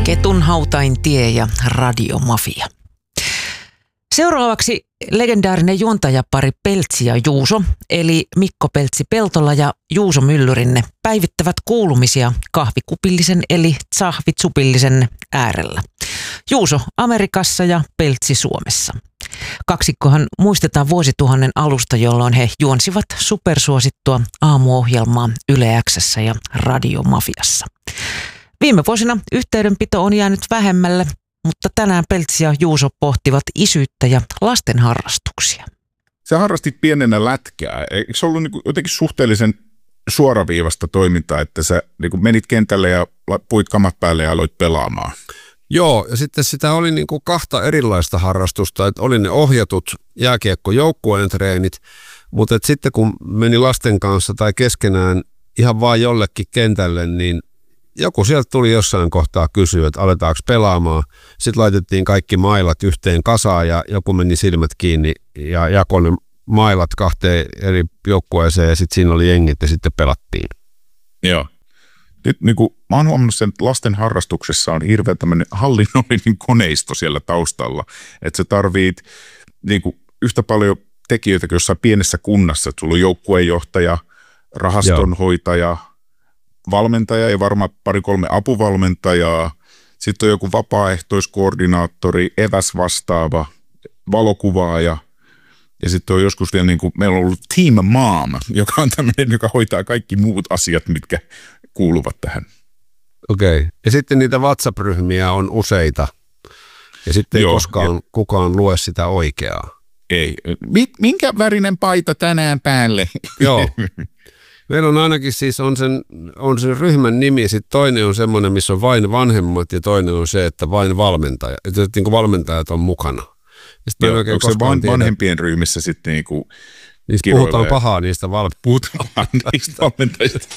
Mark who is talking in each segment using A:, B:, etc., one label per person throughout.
A: Ketun hautaintie ja radiomafia. Seuraavaksi legendaarinen juontajapari Peltsi ja Juuso, eli Mikko Peltsi-Peltola ja Juuso Myllyrinne, päivittävät kuulumisia kahvikupillisen eli tsahvitsupillisen äärellä. Juuso Amerikassa ja Peltsi Suomessa. Kaksikkohan muistetaan vuosituhannen alusta, jolloin he juonsivat supersuosittua aamuohjelmaa Yle X:ssä ja radiomafiassa. Viime vuosina yhteydenpito on jäänyt vähemmälle, mutta tänään Peltsi ja Juuso pohtivat isyyttä ja lasten harrastuksia.
B: Sä harrastit pienenä lätkää. Eikö se ollut niin jotenkin suhteellisen suoraviivasta toimintaa, että sä niin menit kentälle ja puit kamat päälle ja aloit pelaamaan?
C: Joo, ja sitten sitä oli niin kuin kahta erilaista harrastusta, että oli ne ohjatut jääkiekkojoukkueen treenit, mutta sitten kun meni lasten kanssa tai keskenään ihan vaan jollekin kentälle, niin joku sieltä tuli jossain kohtaa kysyä, että aletaanko pelaamaan. Sitten laitettiin kaikki mailat yhteen kasaan ja joku meni silmät kiinni ja jakoi ne mailat kahteen eri joukkueeseen ja sitten siinä oli jengit ja sitten pelattiin.
B: Joo. Nyt niin kuin, mä oon huomannut sen, että lasten harrastuksessa on hirveän tämmöinen hallinnollinen koneisto siellä taustalla. Että sä tarvit niin kuin, yhtä paljon tekijöitä kuin jossain pienessä kunnassa. Että sulla on joukkueenjohtaja, rahastonhoitaja, valmentaja ja varmaan 2-3 apuvalmentajaa. Sitten on joku vapaaehtoiskoordinaattori, eväsvastaava, valokuvaaja. Ja sitten on joskus vielä, niin kuin, meillä on ollut Team Mom, joka on tämmöinen, joka hoitaa kaikki muut asiat, mitkä kuuluvat tähän.
C: Okei. Ja sitten niitä WhatsApp-ryhmiä on useita. Ja sitten ei koskaan kukaan lue sitä oikeaa.
B: Ei. Minkä värinen paita tänään päälle?
C: Joo. Meillä on ainakin siis on sen ryhmän nimi, sitten toinen on semmoinen, missä on vain vanhemmat ja toinen on se, että vain valmentaja. Että niin kuin valmentajat on mukana.
B: Joo, onko se vanhempien ryhmissä sitten niin kuin
C: puhutaan pahaa niistä
B: valmentajista.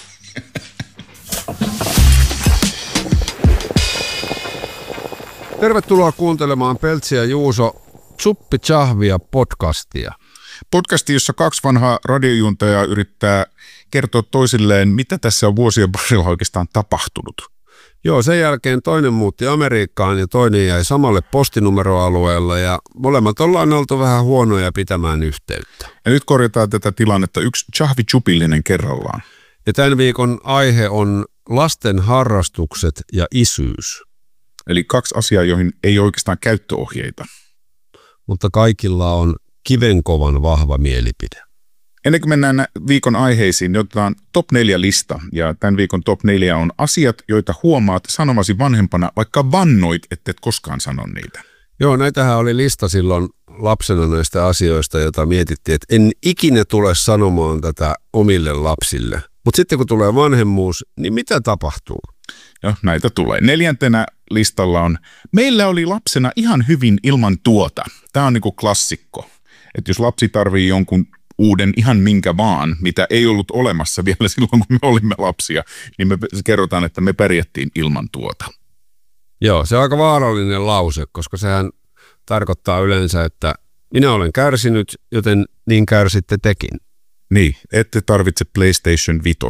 C: Tervetuloa kuuntelemaan Peltsi ja Juuso Tsuppi Tsahvia podcastia.
B: Podcasti, jossa 2 vanhaa radiojuontajaa yrittää kertoa toisilleen, mitä tässä on vuosien varrella oikeastaan tapahtunut.
C: Joo, sen jälkeen toinen muutti Amerikkaan ja toinen jäi samalle postinumeroalueella ja molemmat ollaan oltu vähän huonoja pitämään yhteyttä.
B: Ja nyt korjataan tätä tilannetta yksi tsahvichupillinen kerrallaan.
C: Ja tämän viikon aihe on lasten harrastukset ja isyys.
B: Eli 2 asiaa, joihin ei oikeastaan käyttöohjeita.
C: Mutta kaikilla on kivenkovan vahva mielipide.
B: Ennen kuin mennään viikon aiheisiin, niin otetaan top 4 lista. Ja tämän viikon top 4 on asiat, joita huomaat sanomasi vanhempana, vaikka vannoit, ettet koskaan sano niitä.
C: Joo, näitähän oli lista silloin lapsena näistä asioista, joita mietittiin, että en ikinä tule sanomaan tätä omille lapsille. Mutta sitten kun tulee vanhemmuus, niin mitä tapahtuu?
B: Joo, näitä tulee. 4. listalla on, meillä oli lapsena ihan hyvin ilman tuota. Tämä on niinku klassikko. Että jos lapsi tarvii jonkun uuden ihan minkä vaan, mitä ei ollut olemassa vielä silloin, kun me olimme lapsia, niin me kerrotaan, että me pärjättiin ilman tuota.
C: Joo, se on aika vaarallinen lause, koska sehän tarkoittaa yleensä, että minä olen kärsinyt, joten niin kärsitte tekin.
B: Niin, ette tarvitse PlayStation 5,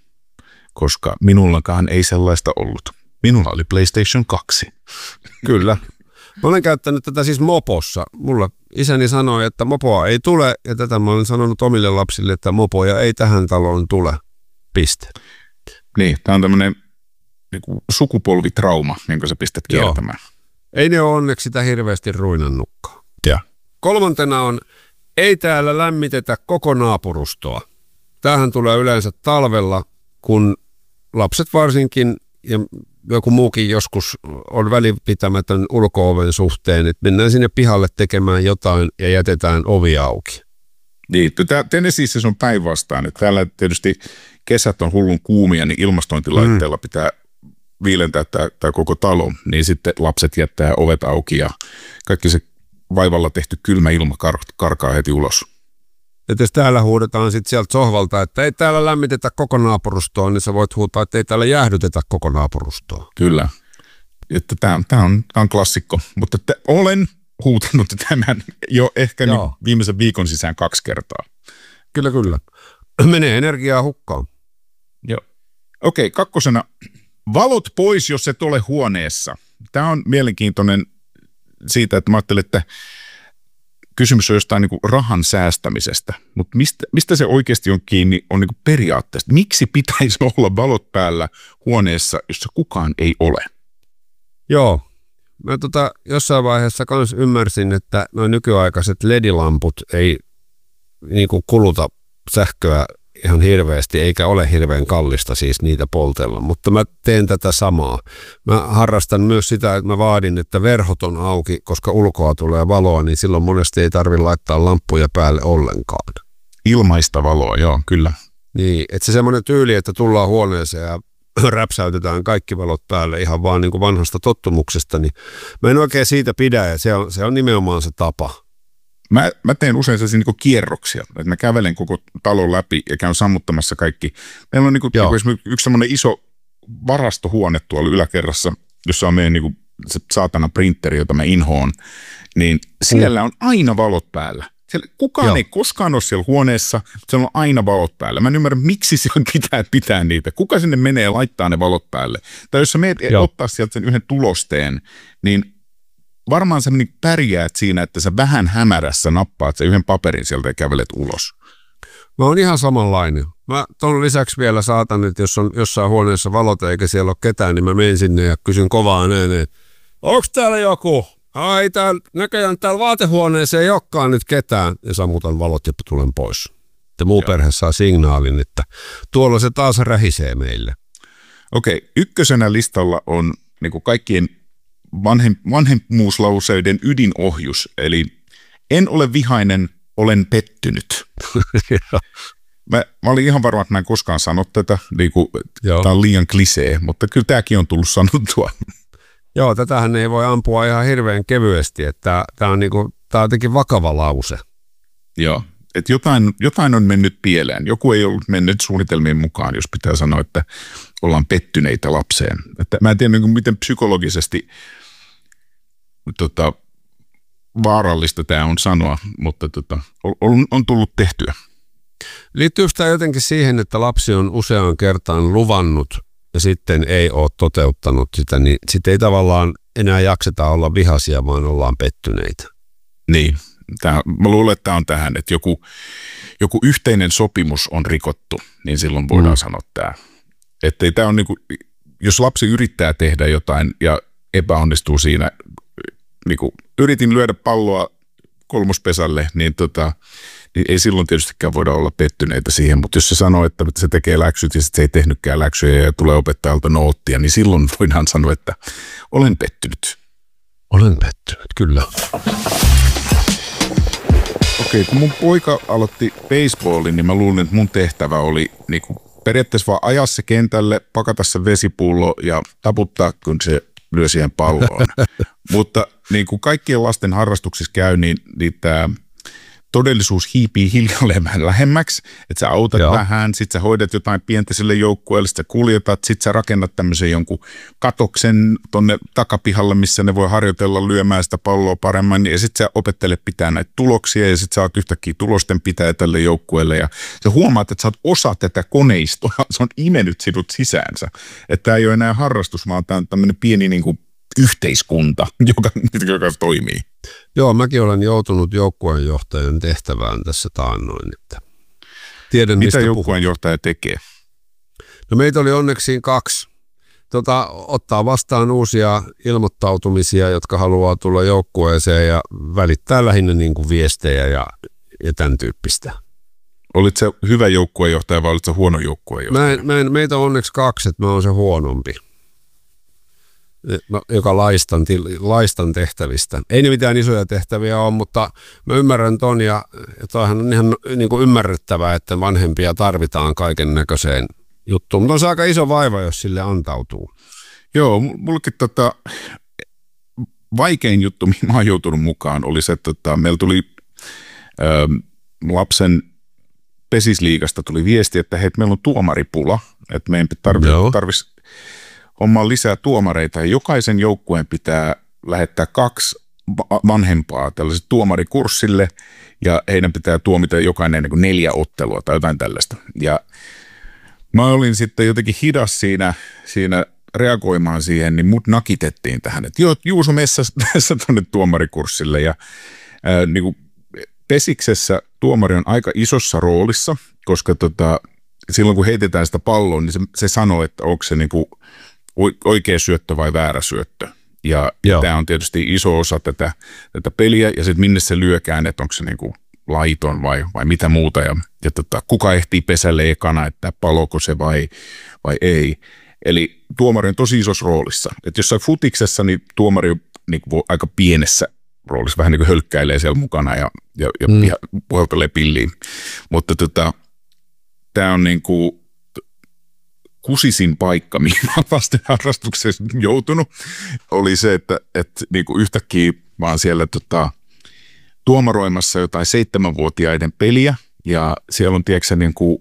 B: koska minullakaan ei sellaista ollut. Minulla oli PlayStation 2.
C: Kyllä. Mä olen käyttänyt tätä siis mopossa. Mulla isäni sanoi, että mopoa ei tule, ja tätä mä olen sanonut omille lapsille, että mopoja ei tähän taloon tule. Piste.
B: Niin, tää on tämmönen niinku sukupolvitrauma, jonka sä pistät kiertämään.
C: Joo. Ei ne ole onneksi sitä hirveästi ruinannutkaan.
B: Ja.
C: 3. on, ei täällä lämmitetä koko naapurustoa. Tämähän tulee yleensä talvella, kun lapset varsinkin ja joku muukin joskus on välinpitämätön ulko-oven suhteen, että mennään sinne pihalle tekemään jotain ja jätetään ovi auki.
B: Niin, Tennesseeissä se on päinvastaan. Että täällä tietysti kesät on hullun kuumia, niin ilmastointilaitteella pitää viilentää tämä koko talo. Niin sitten lapset jättää ovet auki ja kaikki se vaivalla tehty kylmä ilma karkaa heti ulos.
C: Että jos täällä huudetaan sitten sieltä sohvalta, että ei täällä lämmitetä koko naapurustoa, niin sä voit huutaa, että ei täällä jäähdytetä koko naapurustoa.
B: Kyllä. Tämä on klassikko, mutta olen huutanut tämän jo ehkä nyt viimeisen viikon sisään 2 kertaa.
C: Kyllä. Menee energiaa hukkaan.
B: Joo. Okei, 2. Valot pois, jos et ole huoneessa. Tämä on mielenkiintoinen siitä, että mä ajattelin, että kysymys on jostain niin kuin rahan säästämisestä, mutta mistä se oikeasti on kiinni, on niin kuin periaatteesta. Miksi pitäisi olla valot päällä huoneessa, jossa kukaan ei ole?
C: Joo. Mä jossain vaiheessa kans ymmärsin, että nuo nykyaikaiset LED-lamput ei niinku kuluta sähköä ihan hirveästi, eikä ole hirveän kallista siis niitä poltella, mutta mä teen tätä samaa. Mä harrastan myös sitä, että mä vaadin, että verhot on auki, koska ulkoa tulee valoa, niin silloin monesti ei tarvitse laittaa lamppuja päälle ollenkaan.
B: Ilmaista valoa, joo, kyllä.
C: Niin, että se semmoinen tyyli, että tullaan huoneeseen ja räpsäytetään kaikki valot päälle ihan vaan niin kuin vanhasta tottumuksesta, niin mä en oikein siitä pidä, ja se on nimenomaan se tapa.
B: Mä teen usein sellaisia niin kuin kierroksia, että mä kävelen koko talon läpi ja käyn sammuttamassa kaikki. Meillä on niin kuin yksi semmoinen iso varastohuone tuolla yläkerrassa, jossa on meidän niin kuin se saatana printeri, jota mä inhoon, niin siellä on aina valot päällä. Kukaan ei koskaan ole siellä huoneessa, mutta siellä on aina valot päällä. Mä en ymmärrä, miksi siellä pitää niitä. Kuka sinne menee ja laittaa ne valot päälle? Tai jos sä meet ottaa sieltä sen yhden tulosteen, niin varmaan sä pärjäät siinä, että sä vähän hämärässä nappaat sen yhden paperin sieltä ja kävelet ulos.
C: Mä oon ihan samanlainen. Mä ton lisäksi vielä saatan, että jos on jossain huoneessa valot eikä siellä ole ketään, niin mä menen sinne ja kysyn kovaan ääneen, onko täällä joku? Ai, näköjään täällä vaatehuoneeseen ei olekaan nyt ketään, ja sammutan valot ja tulen pois. Ja muu perhe saa signaalin, että tuolla se taas rähisee meille.
B: Okei, ykkösenä listalla on niin kuin kaikkien vanhemmuuslauseiden ydinohjus, eli en ole vihainen, olen pettynyt. Mä olin ihan varma, että mä en koskaan sano tätä, niin kuin, tää on liian klisee, mutta kyllä tämäkin on tullut sanottua.
C: Joo, tätähän ei voi ampua ihan hirveän kevyesti, että tämä on jotenkin vakava lause.
B: Joo, että jotain on mennyt pieleen. Joku ei ollut mennyt suunnitelmien mukaan, jos pitää sanoa, että ollaan pettyneitä lapseen. Että mä en tiedä, miten psykologisesti vaarallista tämä on sanoa, mutta on tullut tehtyä.
C: Liittyykö tämä jotenkin siihen, että lapsi on useaan kertaan luvannut ja sitten ei ole toteuttanut sitä, niin sitten ei tavallaan enää jakseta olla vihaisia, vaan ollaan pettyneitä.
B: Niin, mä luulen, että tämä on tähän, että joku yhteinen sopimus on rikottu, niin silloin voidaan sanoa tämä. Että tämä on niinku, jos lapsi yrittää tehdä jotain ja epäonnistuu siinä, niinku, yritin lyödä palloa kolmospesälle, niin niin ei silloin tietystikään voida olla pettyneitä siihen, mutta jos se sanoo, että se tekee läksyt ja sitten se ei tehnytkään läksyjä ja tulee opettajalta noottia, niin silloin voidaan sanoa, että olen pettynyt.
C: Olen pettynyt, kyllä.
B: Okei, kun mun poika aloitti baseballin, niin mä luulin, että mun tehtävä oli niinku periaatteessa vaan ajaa se kentälle, pakata se vesipullo ja taputtaa, kun se lyö siihen palloon. Mutta niin kuin kaikkien lasten harrastuksissa käy, niin tämä todellisuus hiipii hiljalleen vähän lähemmäksi, että sä autat vähän, sit sä hoidat jotain pientä sille joukkueelle, sit sä kuljetat, sit sä rakennat tämmöisen jonkun katoksen tonne takapihalle, missä ne voi harjoitella lyömään sitä palloa paremmin, ja sit sä opettelet pitää näitä tuloksia, ja sit sä oot yhtäkkiä tulosten pitäjä tälle joukkueelle, ja sä huomaat, että sä oot osa tätä koneistoa, se on imennyt sinut sisäänsä, että tää ei ole enää harrastus, vaan tää on tämmöinen pieni niinku yhteiskunta, joka toimii.
C: Joo, mäkin olen joutunut joukkueenjohtajan tehtävään tässä taannoin. Tiedän,
B: mitä joukkueenjohtaja tekee?
C: No meitä oli onneksi 2. Ottaa vastaan uusia ilmoittautumisia, jotka haluaa tulla joukkueeseen ja välittää lähinnä niin kuin viestejä ja tämän tyyppistä.
B: Olitko se hyvä joukkueenjohtaja vai olitko se huono joukkueenjohtaja?
C: Meitä on onneksi 2, että mä oon se huonompi. Joka laistan tehtävistä. Ei ne mitään isoja tehtäviä ole, mutta mä ymmärrän ton ja toihan on ihan niin kuin ymmärrettävää, että vanhempia tarvitaan kaiken näköiseen juttuun. Mutta on se aika iso vaiva, jos sille antautuu.
B: Joo, mullekin vaikein juttu, mihin mä oon joutunut mukaan, oli se, että meillä tuli lapsen pesisliigasta tuli viesti, että hei, meillä on tuomaripula, että meidän tarvitsisi hommaa lisää tuomareita ja jokaisen joukkueen pitää lähettää 2 vanhempaa tällaiselle tuomarikurssille ja heidän pitää tuomita jokainen niin kuin 4 ottelua tai jotain tällaista. Ja mä olin sitten jotenkin hidas siinä reagoimaan siihen, niin mut nakitettiin tähän, että joo, Juuso messä tuonne tuomarikurssille ja niin kuin Pesiksessä tuomari on aika isossa roolissa, koska silloin kun heitetään sitä palloa, niin se sanoo, että onko se niin kuin oikea syöttö vai väärä syöttö. Ja tämä on tietysti iso osa tätä peliä ja sitten minne se lyökään, että onko se niin kuin laiton vai mitä muuta. Ja kuka ehtii pesälle ekana, että paloko se vai ei. Eli tuomari on tosi isossa roolissa. Että jossain futiksessa niin tuomari on niin kuin aika pienessä roolissa, vähän niin kuin hölkkäilee siellä mukana ja puhaltelee pilliin. Mutta tämä on niin kuin kusisin paikka, mihin mä lasten harrastuksessa joutunut, oli se, että niin kuin yhtäkkiä vaan siellä tuomaroimassa jotain 7-vuotiaiden peliä, ja siellä on, tiedätkö, niin kuin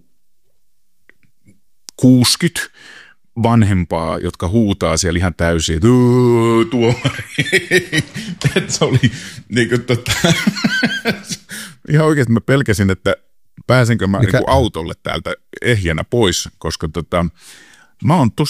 B: 60 vanhempaa, jotka huutaa siellä ihan täysin, että tuomari. Että se oli niin kuin, ihan oikeasti mä pelkäsin, että pääsenkö mä niin kuin autolle täältä ehjänä pois, koska mä oon tosi